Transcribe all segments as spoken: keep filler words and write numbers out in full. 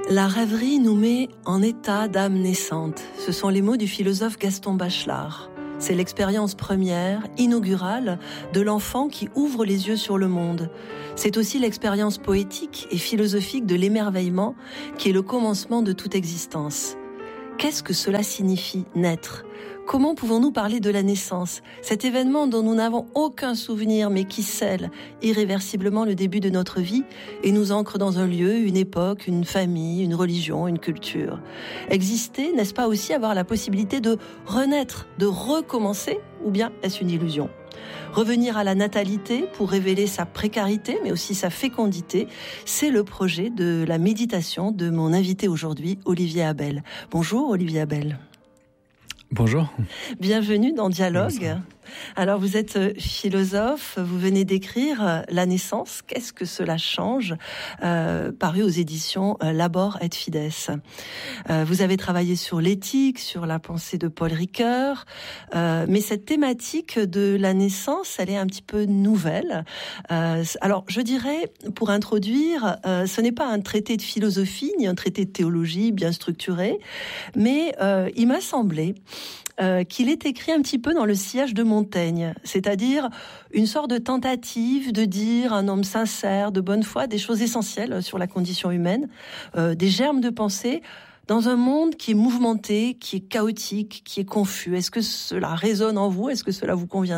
La rêverie nous met en état d'âme naissante. Ce sont les mots du philosophe Gaston Bachelard. C'est l'expérience première, inaugurale, de l'enfant qui ouvre les yeux sur le monde. C'est aussi l'expérience poétique et philosophique de l'émerveillement qui est le commencement de toute existence. Qu'est-ce que cela signifie, naître ? Comment pouvons-nous parler de la naissance ? Cet événement dont nous n'avons aucun souvenir, mais qui scelle irréversiblement le début de notre vie et nous ancre dans un lieu, une époque, une famille, une religion, une culture. Exister, n'est-ce pas aussi avoir la possibilité de renaître, de recommencer, ou bien est-ce une illusion ? Revenir à la natalité pour révéler sa précarité, mais aussi sa fécondité, c'est le projet de la méditation de mon invité aujourd'hui, Olivier Abel. Bonjour Olivier Abel. Bonjour. Bienvenue dans Dialogue. Bonsoir. Alors vous êtes philosophe, vous venez d'écrire La naissance, qu'est-ce que cela change, euh, paru aux éditions Labor et Fides. Euh, vous avez travaillé sur l'éthique, sur la pensée de Paul Ricoeur, euh, mais cette thématique de la naissance, elle est un petit peu nouvelle. Euh, alors je dirais, pour introduire, euh, ce n'est pas un traité de philosophie, ni un traité de théologie bien structuré, mais euh, il m'a semblé Euh, qu'il est écrit un petit peu dans le sillage de Montaigne, c'est-à-dire une sorte de tentative de dire un homme sincère, de bonne foi, des choses essentielles sur la condition humaine, euh, des germes de pensée, dans un monde qui est mouvementé, qui est chaotique, qui est confus. Est-ce que cela résonne en vous ? Est-ce que cela vous conviendrait ?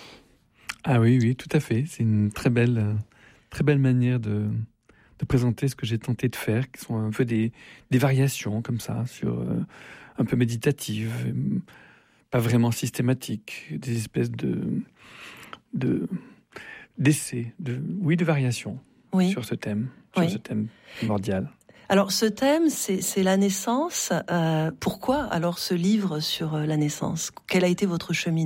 Ah oui, oui, tout à fait. C'est une très belle, très belle manière de, de présenter ce que j'ai tenté de faire, qui sont un peu des, des variations comme ça, sur... Euh, un peu méditative, pas vraiment systématique, des espèces de, de d'essais, de, oui, de variations oui. sur ce thème, sur oui. ce thème primordial. Alors ce thème, c'est, c'est la naissance. Euh, pourquoi alors ce livre sur la naissance ? Quel a été votre cheminement ?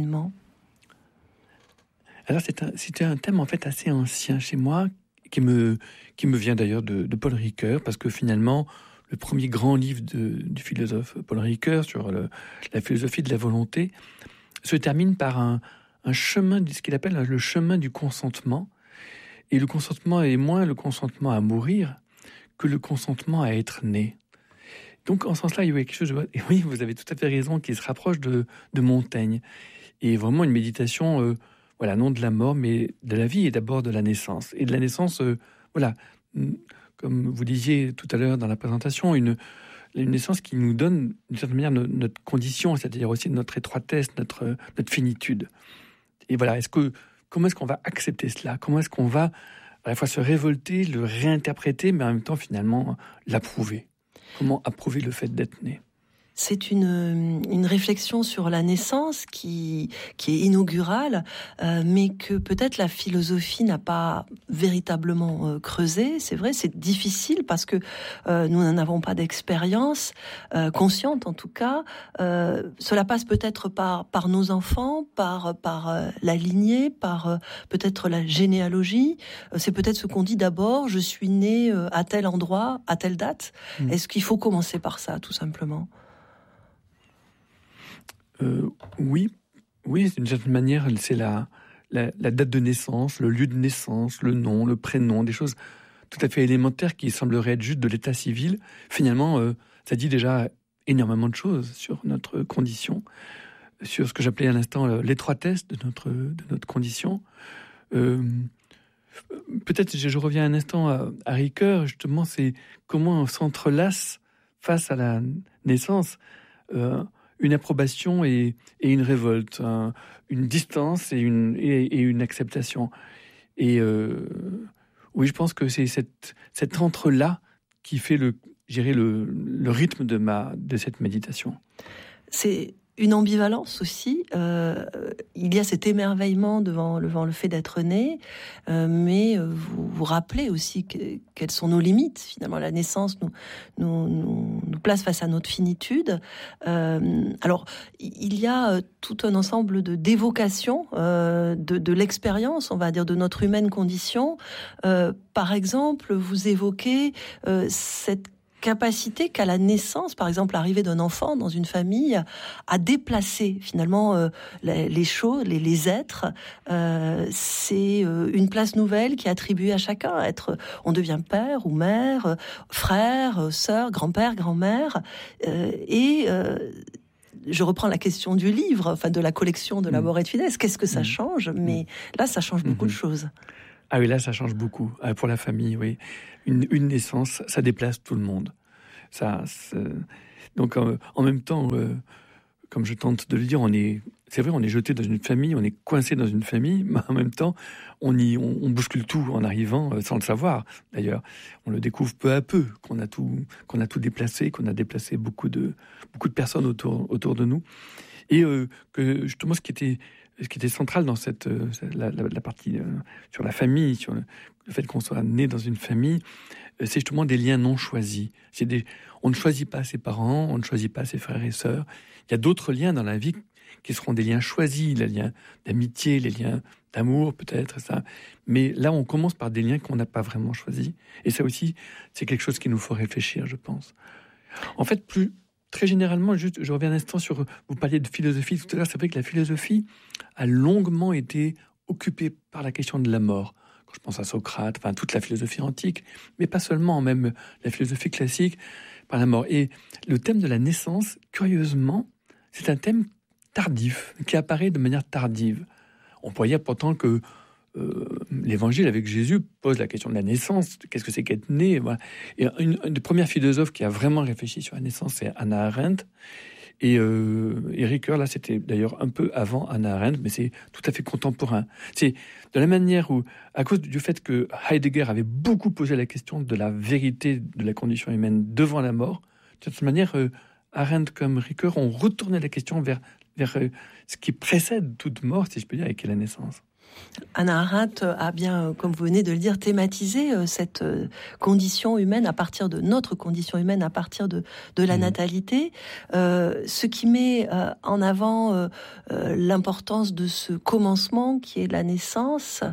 Alors c'est un, c'était un thème en fait assez ancien chez moi, qui me, qui me vient d'ailleurs de, de Paul Ricoeur, parce que finalement, le premier grand livre de, du philosophe Paul Ricoeur sur le, la philosophie de la volonté se termine par un, un chemin, ce qu'il appelle le chemin du consentement. Et le consentement est moins le consentement à mourir que le consentement à être né. Donc, en ce sens-là, il y a quelque chose, de, et oui, vous avez tout à fait raison, qui se rapproche de, de Montaigne. Et vraiment une méditation, euh, voilà, non de la mort, mais de la vie et d'abord de la naissance. Et de la naissance, euh, voilà, comme vous disiez tout à l'heure dans la présentation, une, une naissance qui nous donne, d'une certaine manière, notre, notre condition, c'est-à-dire aussi notre étroitesse, notre, notre finitude. Et voilà, est-ce que, comment est-ce qu'on va accepter cela ? Comment est-ce qu'on va à la fois se révolter, le réinterpréter, mais en même temps, finalement, l'approuver ? Comment approuver le fait d'être né ? C'est une, une réflexion sur la naissance qui, qui est inaugurale, euh, mais que peut-être la philosophie n'a pas véritablement euh, creusé. C'est vrai, c'est difficile parce que euh, nous n'en avons pas d'expérience euh, consciente en tout cas. Euh, cela passe peut-être par, par nos enfants, par, par euh, la lignée, par euh, peut-être la généalogie. Euh, c'est peut-être ce qu'on dit d'abord, je suis né euh, à tel endroit, à telle date. Mmh. Est-ce qu'il faut commencer par ça, tout simplement ? Euh, oui, oui, d'une certaine manière, c'est la, la, la date de naissance, le lieu de naissance, le nom, le prénom, des choses tout à fait élémentaires qui sembleraient être juste de l'état civil. Finalement, euh, ça dit déjà énormément de choses sur notre condition, sur ce que j'appelais à l'instant l'étroitesse de notre, de notre condition. Euh, peut-être, je, je reviens un instant à, à Ricoeur, justement, c'est comment on s'entrelace face à la naissance. Euh, une approbation et, et une révolte, un, une distance et une, et, et une acceptation. Et euh, oui, je pense que c'est cette, cet entre-là qui fait le, gérer le, le rythme de, ma, de cette méditation. C'est une ambivalence aussi. Euh, il y a cet émerveillement devant, devant le fait d'être né, euh, mais vous vous rappelez aussi que, quelles sont nos limites. Finalement, la naissance nous, nous, nous, nous place face à notre finitude. Euh, alors, il y a tout un ensemble de d'évocations euh, de, de l'expérience, on va dire, de notre humaine condition. Euh, par exemple, vous évoquez euh, cette capacité qu'a la naissance, par exemple l'arrivée d'un enfant dans une famille, à déplacer finalement euh, les, les choses, les, les êtres. Euh, c'est euh, une place nouvelle qui est attribuée à chacun. Être, on devient père ou mère, frère, sœur, grand-père, grand-mère. Euh, et euh, je reprends la question du livre, enfin de la collection de la mort et de finesse. Qu'est-ce que ça mmh. change ? Mais là, ça change beaucoup mmh. de choses. Ah oui, là, ça change beaucoup. Ah, pour la famille, oui. Une, une naissance, ça déplace tout le monde. Ça, donc, euh, en même temps, euh, comme je tente de le dire, on est, c'est vrai, on est jeté dans une famille, on est coincé dans une famille, mais en même temps, on, y, on, on bouscule tout en arrivant, euh, sans le savoir. D'ailleurs, on le découvre peu à peu, qu'on a tout, qu'on a tout déplacé, qu'on a déplacé beaucoup de, beaucoup de personnes autour, autour de nous. Et euh, que justement, ce qui était... Ce qui était central dans cette, la, la, la partie euh, sur la famille, sur le, le fait qu'on soit né dans une famille, euh, c'est justement des liens non choisis. C'est des, on ne choisit pas ses parents, on ne choisit pas ses frères et sœurs. Il y a d'autres liens dans la vie qui seront des liens choisis, les liens d'amitié, les liens d'amour peut-être, ça. Mais là, on commence par des liens qu'on n'a pas vraiment choisis. Et ça aussi, c'est quelque chose qui nous faut réfléchir, je pense. En fait, plus... Très généralement, juste, je reviens un instant sur, vous parliez de philosophie tout à l'heure, c'est vrai que la philosophie a longuement été occupée par la question de la mort. Quand je pense à Socrate, enfin toute la philosophie antique, mais pas seulement, même la philosophie classique, par la mort. Et le thème de la naissance, curieusement, c'est un thème tardif, qui apparaît de manière tardive. On pourrait dire pourtant que Euh, l'évangile avec Jésus pose la question de la naissance, qu'est-ce que c'est qu'être né, voilà. Et une, une des premières philosophes qui a vraiment réfléchi sur la naissance, c'est Hannah Arendt. Et euh, Ricoeur, là, c'était d'ailleurs un peu avant Hannah Arendt, mais c'est tout à fait contemporain. C'est de la manière où, à cause du fait que Heidegger avait beaucoup posé la question de la vérité de la condition humaine devant la mort, de cette manière, euh, Arendt comme Ricoeur ont retourné la question vers, vers euh, ce qui précède toute mort, si je peux dire, et qui est la naissance. Hannah Arendt a bien, comme vous venez de le dire, thématisé cette condition humaine à partir de notre condition humaine, à partir de, de la mmh. natalité, euh, ce qui met euh, en avant euh, l'importance de ce commencement qui est la naissance,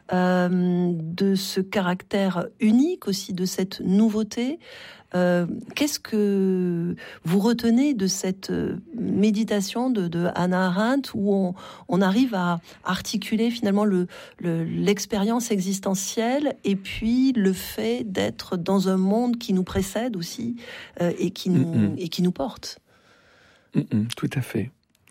euh, de ce caractère unique aussi, de cette nouveauté. Euh, qu'est-ce que vous retenez de cette méditation de, de Hannah Arendt où on, on arrive à articuler finalement le, le, l'expérience existentielle et puis le fait d'être dans un monde qui nous précède aussi euh, et, qui nous, mm-hmm. et qui nous porte. Mm-hmm, tout à fait.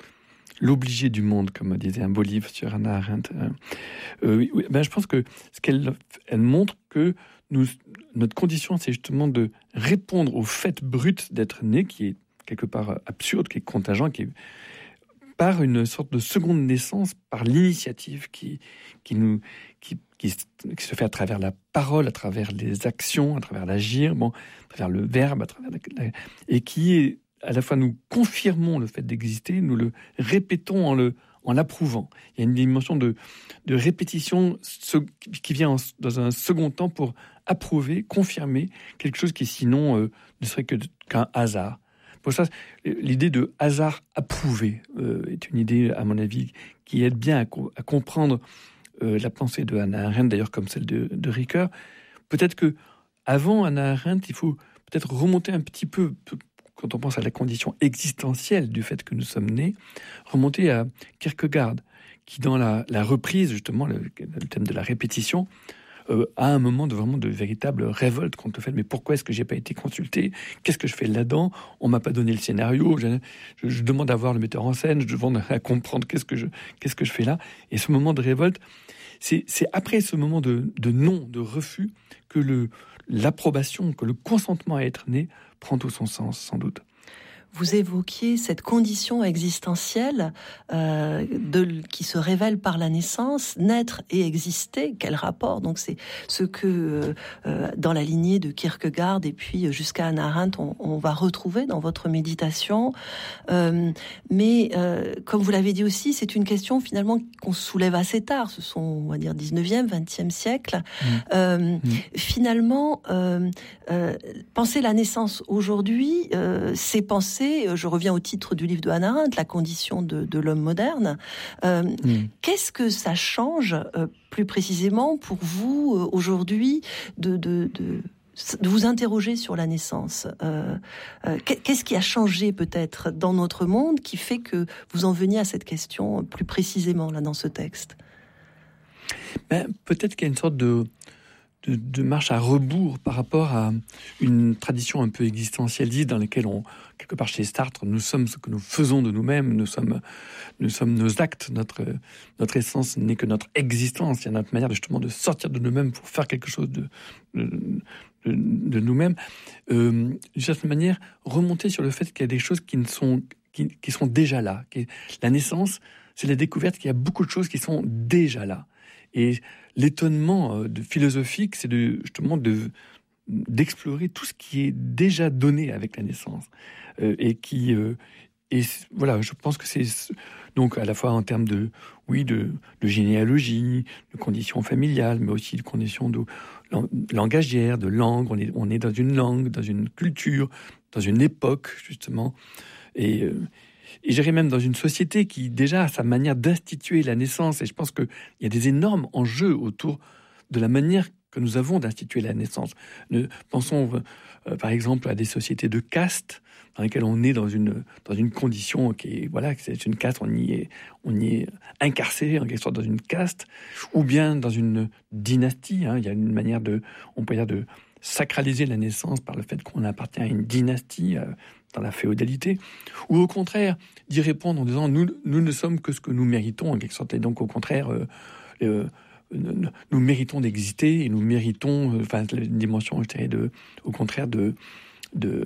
L'obligé du monde, comme disait un beau livre sur Hannah Arendt. Euh, oui, oui, ben je pense que ce qu'elle elle montre que nous, notre condition, c'est justement de répondre au fait brut d'être né, qui est quelque part absurde, qui est contingent, qui est par une sorte de seconde naissance, par l'initiative qui, qui, nous, qui, qui, qui se fait à travers la parole, à travers les actions, à travers l'agir, bon, à travers le verbe, à travers la, et qui est à la fois nous confirmons le fait d'exister, nous le répétons en le en l'approuvant. Il y a une dimension de, de répétition ce, qui vient en, dans un second temps pour approuver, confirmer quelque chose qui sinon euh, ne serait que, qu'un hasard. Pour ça, l'idée de hasard approuvé euh, est une idée, à mon avis, qui aide bien à, co- à comprendre euh, la pensée de Hannah Arendt, d'ailleurs comme celle de, de Ricoeur. Peut-être que avant Hannah Arendt, il faut peut-être remonter un petit peu, quand on pense à la condition existentielle du fait que nous sommes nés, remonter à Kierkegaard, qui dans la, la reprise, justement, le, le thème de la répétition, euh, a un moment de vraiment de véritable révolte contre le fait, mais pourquoi est-ce que j'ai pas été consulté ? Qu'est-ce que je fais là-dedans ? On m'a pas donné le scénario, je, je, je demande à voir le metteur en scène, je demande à comprendre qu'est-ce que je, qu'est-ce que je fais là. Et ce moment de révolte, c'est, c'est après ce moment de, de non, de refus, que le, l'approbation, que le consentement à être né prend tout son sens, sans doute. Vous évoquiez cette condition existentielle euh, de, qui se révèle par la naissance, naître et exister. Quel rapport ? Donc c'est ce que euh, dans la lignée de Kierkegaard et puis jusqu'à Hannah Arendt, on, on va retrouver dans votre méditation. Euh, mais euh, comme vous l'avez dit aussi, c'est une question finalement qu'on soulève assez tard. Ce sont, on va dire, dix-neuvième, vingtième siècle. Mmh. Euh, mmh. Finalement, euh, euh, penser la naissance aujourd'hui, euh, c'est penser, je reviens au titre du livre de Hannah Arendt, la condition de, de l'homme moderne. Euh, mmh. Qu'est-ce que ça change, euh, plus précisément, pour vous, euh, aujourd'hui, de, de, de, de vous interroger sur la naissance. Euh, euh, qu'est-ce qui a changé peut-être dans notre monde qui fait que vous en veniez à cette question plus précisément là dans ce texte ? Ben, peut-être qu'il y a une sorte de, de, de marche à rebours par rapport à une tradition un peu existentialiste dans laquelle on, quelque part chez Sartre, nous sommes ce que nous faisons de nous-mêmes, nous sommes, nous sommes nos actes, notre, notre essence n'est que notre existence. Il y a notre manière de, justement de sortir de nous-mêmes pour faire quelque chose de, de, de, de nous-mêmes. Euh, d'une certaine manière, remonter sur le fait qu'il y a des choses qui, ne sont, qui, qui sont déjà là. Qui, la naissance, c'est la découverte qu'il y a beaucoup de choses qui sont déjà là. Et l'étonnement de philosophique, c'est de, justement de, d'explorer tout ce qui est déjà donné avec la naissance. Euh, et qui... Euh, et voilà, je pense que c'est... Donc, à la fois en termes de, oui, de, de généalogie, de conditions familiales, mais aussi de conditions de, langagières, de langue. On est, on est dans une langue, dans une culture, dans une époque, justement. Et... Euh, Et j'irais même dans une société qui, déjà, a sa manière d'instituer la naissance. Et je pense qu'il y a des énormes enjeux autour de la manière que nous avons d'instituer la naissance. Nous pensons, euh, par exemple, à des sociétés de caste dans lesquelles on est dans une, dans une condition qui est, voilà, c'est une caste, on y est, on y est incarcéré, en quelque sorte, dans une caste, ou bien dans une dynastie. Hein. Il y a une manière de, on peut dire, de sacraliser la naissance par le fait qu'on appartient à une dynastie, euh, dans la féodalité, ou au contraire d'y répondre en disant nous, nous ne sommes que ce que nous méritons en quelque sorte, et donc au contraire euh, euh, nous méritons d'exister et nous méritons, euh, enfin une dimension, je dirais, de, au contraire de, de,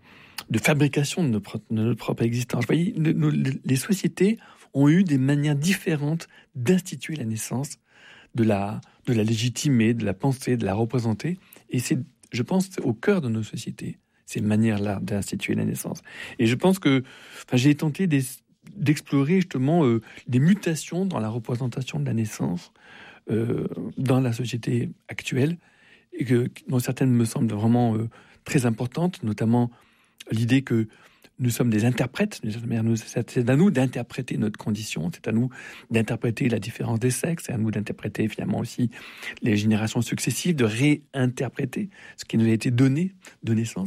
de fabrication de notre, de notre propre existence. Vous voyez, nous, les sociétés ont eu des manières différentes d'instituer la naissance, de la, de la légitimer, de la penser, de la représenter, et c'est, je pense, au cœur de nos sociétés, ces manières-là d'instituer la naissance. Et je pense que enfin, j'ai tenté d'explorer justement euh, des mutations dans la représentation de la naissance euh, dans la société actuelle, et que, dont certaines me semblent vraiment euh, très importantes, notamment l'idée que nous sommes des interprètes. C'est à nous d'interpréter notre condition, c'est à nous d'interpréter la différence des sexes, c'est à nous d'interpréter finalement aussi les générations successives, de réinterpréter ce qui nous a été donné de naissance.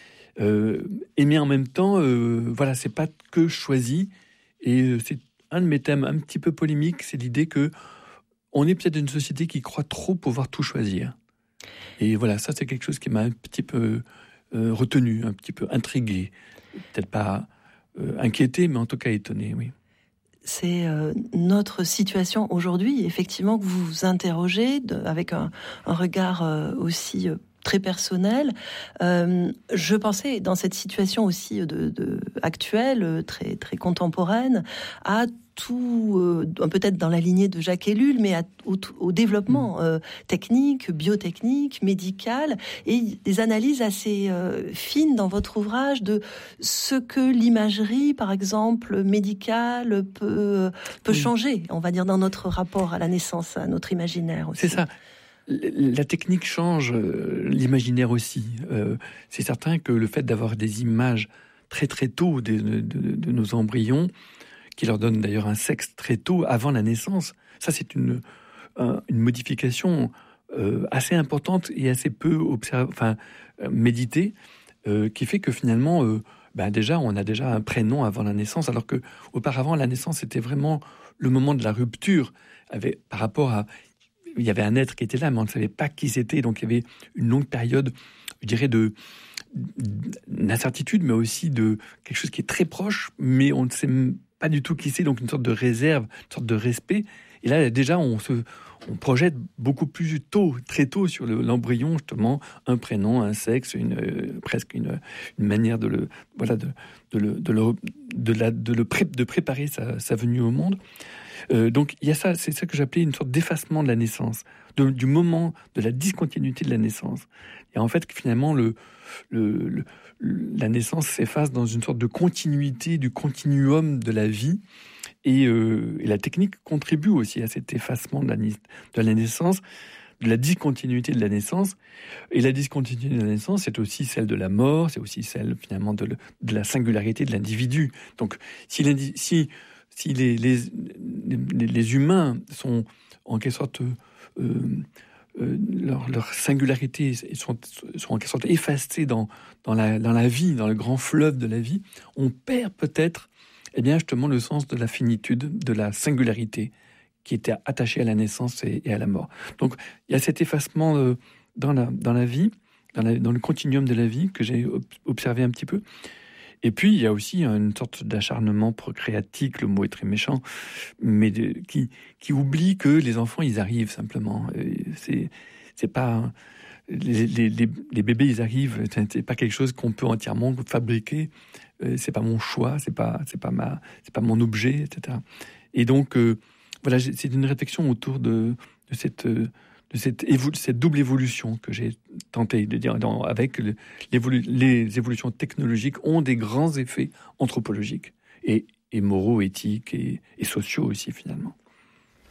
Euh, et mais en même temps, euh, voilà, c'est pas que choisi. Et c'est un de mes thèmes un petit peu polémiques, c'est l'idée que on est peut-être une société qui croit trop pouvoir tout choisir. Et voilà, ça c'est quelque chose qui m'a un petit peu euh, retenu, un petit peu intrigué, peut-être pas euh, inquiété, mais en tout cas étonné, oui. C'est euh, notre situation aujourd'hui, effectivement, que vous vous interrogez de, avec un, un regard euh, aussi euh, très personnel. Euh, je pensais, dans cette situation aussi de, de, actuelle, très, très contemporaine, à tout, euh, peut-être dans la lignée de Jacques Ellul, mais à, au, au développement euh, technique, biotechnique, médical, et des analyses assez euh, fines dans votre ouvrage de ce que l'imagerie, par exemple, médicale, peut, peut oui. changer, on va dire, dans notre rapport à la naissance, à notre imaginaire aussi. C'est ça. La technique change l'imaginaire aussi. Euh, c'est certain que le fait d'avoir des images très très tôt de, de, de, de nos embryons, qui leur donnent d'ailleurs un sexe très tôt, avant la naissance, ça c'est une, un, une modification euh, assez importante et assez peu observ- enfin, euh, méditée, euh, qui fait que finalement, euh, ben déjà, on a déjà un prénom avant la naissance, alors que auparavant la naissance c'était vraiment le moment de la rupture avec, par rapport à... Il y avait un être qui était là, mais on ne savait pas qui c'était. Donc, il y avait une longue période, je dirais, de, d'incertitude, mais aussi de quelque chose qui est très proche, mais on ne sait pas du tout qui c'est. Donc, une sorte de réserve, une sorte de respect. Et là, déjà, on se, on projette beaucoup plus tôt, très tôt, sur le, l'embryon, justement, un prénom, un sexe, une, euh, presque une, une manière de le, voilà, de, de le, de le, de la, de le pré, de préparer sa, sa venue au monde. Euh, donc il y a ça, c'est ça que j'appelais une sorte d'effacement de la naissance, de, du moment de la discontinuité de la naissance. Et en fait, finalement, le, le, le, la naissance s'efface dans une sorte de continuité, du continuum de la vie. Et, euh, et la technique contribue aussi à cet effacement de la, de la naissance, de la discontinuité de la naissance. Et la discontinuité de la naissance, c'est aussi celle de la mort, c'est aussi celle finalement de, le, de la singularité de l'individu. Donc si, si Si les, les, les, les humains sont en quelque sorte euh, euh, leur, leur singularité sont, sont en quelque sorte effacées dans, dans, la, dans la vie, dans le grand fleuve de la vie, on perd peut-être, eh bien, justement, le sens de la finitude, de la singularité qui était attachée à la naissance et, et à la mort. Donc, il y a cet effacement euh, dans, la, dans la vie, dans, la, dans le continuum de la vie que j'ai observé un petit peu. Et puis, il y a aussi une sorte d'acharnement procréatique, le mot est très méchant, mais de, qui, qui oublie que les enfants, ils arrivent simplement. C'est, c'est pas... Les, les, les, les bébés, ils arrivent, c'est pas quelque chose qu'on peut entièrement fabriquer, c'est pas mon choix, c'est pas, c'est pas, ma, c'est pas mon objet, et cetera. Et donc, euh, voilà, c'est une réflexion autour de, de cette... de cette, évolu- cette double évolution que j'ai tenté de dire dans, avec le, les évolutions technologiques ont des grands effets anthropologiques et, et moraux, éthiques et, et sociaux aussi finalement.